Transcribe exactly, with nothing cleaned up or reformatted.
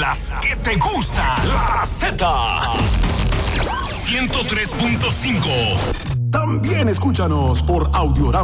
las que te gustan. La Z. ciento tres punto cinco. También escúchanos por Audiorama.